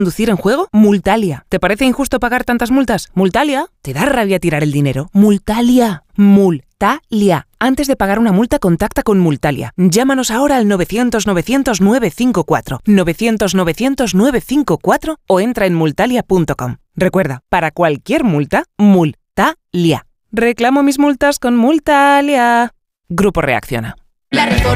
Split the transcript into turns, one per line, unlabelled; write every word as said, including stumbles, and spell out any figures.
¿Conducir en juego? Multalia. ¿Te parece injusto pagar tantas multas? Multalia. ¿Te da rabia tirar el dinero? Multalia. Multalia. Antes de pagar una multa, contacta con Multalia. Llámanos ahora al novecientos novecientos novecientos cincuenta y cuatro, novecientos novecientos novecientos cincuenta y cuatro o entra en multalia punto com. Recuerda, para cualquier multa, Multalia. Reclamo mis multas con Multalia. Grupo Reacciona.